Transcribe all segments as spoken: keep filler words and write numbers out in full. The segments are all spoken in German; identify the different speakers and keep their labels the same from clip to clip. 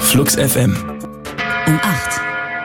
Speaker 1: Flux F M.
Speaker 2: Um acht.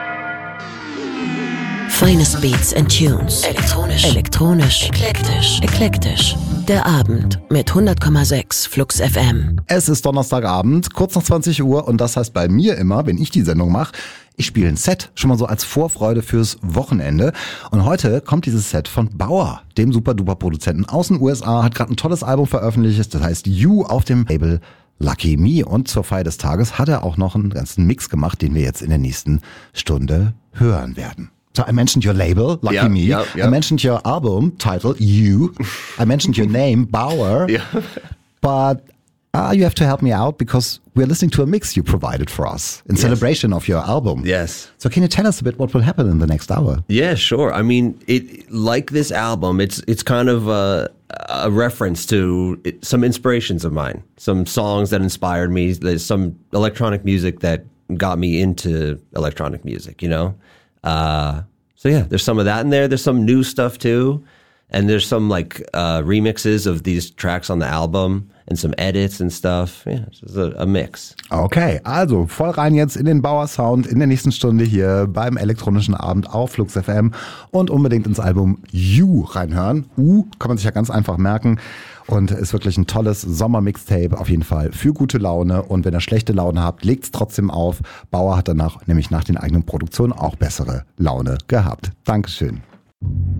Speaker 2: Finest Beats and Tunes. Elektronisch. Elektronisch. Eklektisch. Eklektisch. Der Abend mit hundert Komma sechs Flux F M.
Speaker 3: Es ist Donnerstagabend, kurz nach zwanzig Uhr und das heißt bei mir immer, wenn ich die Sendung mache, ich spiele ein Set, schon mal so als Vorfreude fürs Wochenende. Und heute kommt dieses Set von Baur, dem Super-Duper-Produzenten aus den U S A, hat gerade ein tolles Album veröffentlicht, das heißt You auf dem Label Lucky Me. Und zur Feier des Tages hat er auch noch einen ganzen Mix gemacht, den wir jetzt in der nächsten Stunde hören werden. So I mentioned your label, Lucky
Speaker 4: yeah,
Speaker 3: Me.
Speaker 4: Yeah, yeah.
Speaker 3: I mentioned your album title, You. I mentioned your name, Baur.
Speaker 4: Yeah.
Speaker 3: But uh, you have to help me out because we're listening to a mix you provided for us in
Speaker 4: Yes.
Speaker 3: celebration of your album.
Speaker 4: Yes.
Speaker 3: So can you tell us a bit what will happen in the next hour?
Speaker 4: Yeah, sure. I mean, it like this album, it's it's kind of a, a reference to it, some inspirations of mine, some songs that inspired me. There's some electronic music that got me into electronic music, you know? Uh, so yeah, there's some of that in there. There's some new stuff too. And there's some like uh, remixes of these tracks on the album and some edits and stuff. Yeah, it's just a, a mix.
Speaker 3: Okay, also voll rein jetzt in den Baur Sound in der nächsten Stunde hier beim elektronischen Abend auf Flux F M und unbedingt ins Album You reinhören. U kann man sich ja ganz einfach merken und ist wirklich ein tolles Sommer-Mixtape auf jeden Fall für gute Laune und wenn ihr schlechte Laune habt, legt's trotzdem auf. Baur hat danach nämlich nach den eigenen Produktionen auch bessere Laune gehabt. Dankeschön.